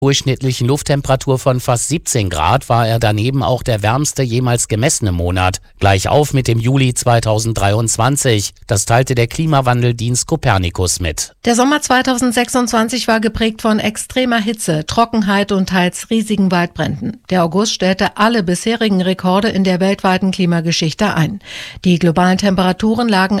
Durchschnittlichen Lufttemperatur von fast 17 Grad war er daneben auch der wärmste jemals gemessene Monat, gleich auf mit dem Juli 2023. Das teilte der Klimawandeldienst Copernicus mit. Der Sommer 2026 war geprägt von extremer Hitze, Trockenheit und teils riesigen Waldbränden. Der August stellte alle bisherigen Rekorde in der weltweiten Klimageschichte ein. Die globalen Temperaturen lagen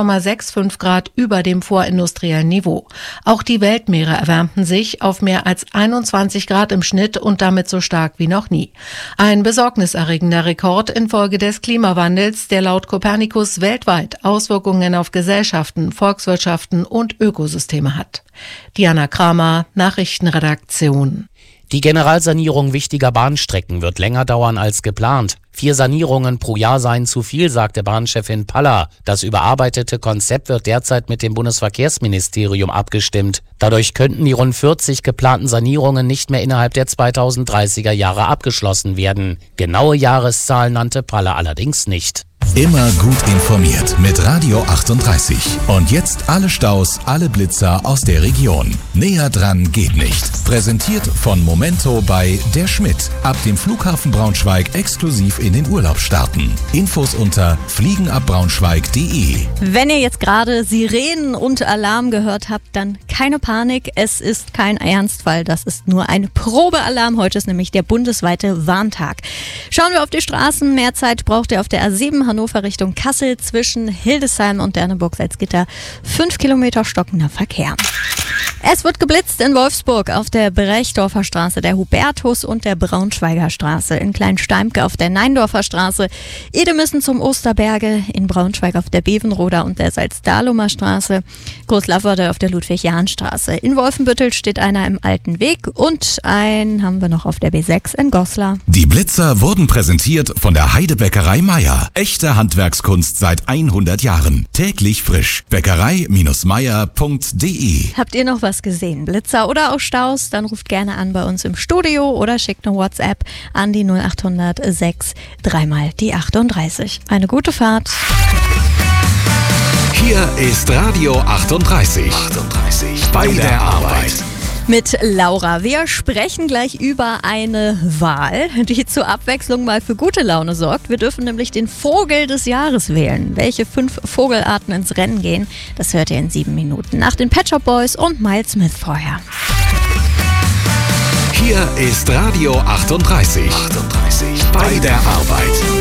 1,65 Grad über dem vorindustriellen Niveau. Auch die Weltmeere erwärmten sich auf mehr als 21 Grad im Schnitt und damit so stark wie noch nie. Ein besorgniserregender Rekord infolge des Klimawandels, der laut Copernicus weltweit Auswirkungen auf Gesellschaften, Volkswirtschaften und Ökosysteme hat. Diana Kramer, Nachrichtenredaktion. Die Generalsanierung wichtiger Bahnstrecken wird länger dauern als geplant. 4 Sanierungen pro Jahr seien zu viel, sagte Bahnchefin Paller. Das überarbeitete Konzept wird derzeit mit dem Bundesverkehrsministerium abgestimmt. Dadurch könnten die rund 40 geplanten Sanierungen nicht mehr innerhalb der 2030er Jahre abgeschlossen werden. Genaue Jahreszahlen nannte Paller allerdings nicht. Immer gut informiert mit Radio 38. Und jetzt alle Staus, alle Blitzer aus der Region. Näher dran geht nicht. Präsentiert von Momento bei Der Schmidt. Ab dem Flughafen Braunschweig exklusiv in den Urlaub starten. Infos unter fliegenabbraunschweig.de. Wenn ihr jetzt gerade Sirenen und Alarm gehört habt, dann keine Panik. Es ist kein Ernstfall. Das ist nur ein Probealarm. Heute ist nämlich der bundesweite Warntag. Schauen wir auf die Straßen. Mehr Zeit braucht ihr auf der A7 Hannover Richtung Kassel zwischen Hildesheim und Derneburg-Salzgitter. 5 Kilometer stockender Verkehr. Es wird geblitzt in Wolfsburg auf der Brechdorfer Straße, der Hubertus- und der Braunschweiger Straße, in Kleinsteimke auf der Neindorfer Straße, Edemissen zum Osterberge, in Braunschweig auf der Bevenroder und der Salzdahlumer Straße, Großlafforde auf der Ludwig-Jahn-Straße. In Wolfenbüttel steht einer im Alten Weg und einen haben wir noch auf der B6 in Goslar. Die Blitzer wurden präsentiert von der Heidebäckerei Meier. Echte Handwerkskunst seit 100 Jahren. Täglich frisch. Bäckerei-meier.de. Habt ihr noch was gesehen? Blitzer oder auch Staus? Dann ruft gerne an bei uns im Studio oder schickt eine WhatsApp an die 0800 6 3 mal die 38. Eine gute Fahrt. Hier ist Radio 38. Bei der Arbeit. Mit Laura. Wir sprechen gleich über eine Wahl, die zur Abwechslung mal für gute Laune sorgt. Wir dürfen nämlich den Vogel des Jahres wählen. Welche 5 Vogelarten ins Rennen gehen, das hört ihr in 7 Minuten. Nach den Pet Shop Boys und Miles Smith vorher. Hier ist Radio 38. Bei der Arbeit.